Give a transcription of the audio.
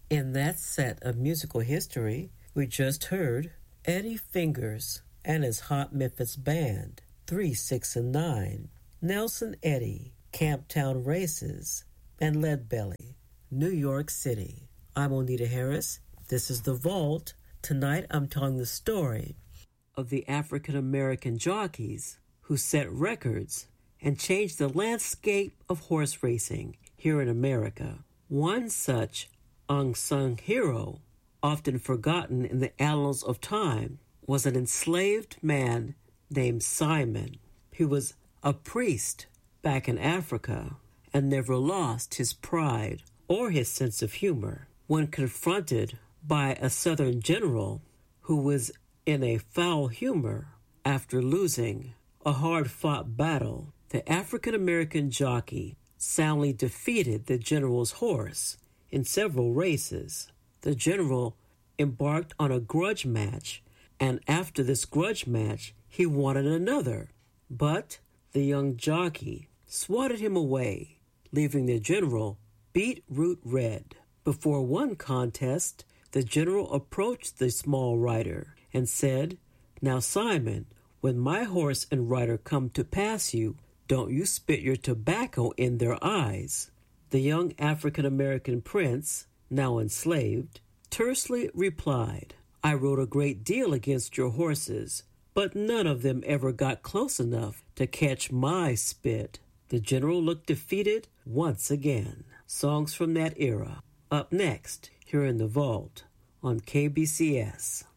In that set of musical history, we just heard Eddie Fingers and his Hot Memphis Band, 3, 6, and 9, Nelson Eddy, Camptown Races, and Leadbelly, New York City. I'm Onita Harris. This is The Vault. Tonight I'm telling the story of the African American jockeys who set records and changed the landscape of horse racing here in America. One such unsung hero, often forgotten in the annals of time, was an enslaved man named Simon. He was a priest back in Africa and never lost his pride or his sense of humor. When confronted by a Southern general who was in a foul humor after losing a hard-fought battle, the African-American jockey soundly defeated the general's horse in several races. The general embarked on a grudge match, and after this grudge match, he wanted another. But the young jockey swatted him away, leaving the general beetroot red. Before one contest, the general approached the small rider and said, "Now, Simon, when my horse and rider come to pass you, don't you spit your tobacco in their eyes." The young African-American prince, now enslaved, tersely replied, "I rode a great deal against your horses, but none of them ever got close enough to catch my spit." The general looked defeated once again. Songs from that era. Up next, here in the Vault on KBCS.